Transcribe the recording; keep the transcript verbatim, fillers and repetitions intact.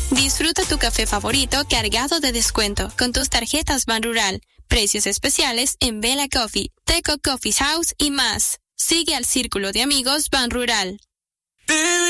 Disfruta tu café favorito cargado de descuento con tus tarjetas Banrural. Precios especiales en Bella Coffee, Teco Coffee House y más. Sigue al Círculo de Amigos Banrural.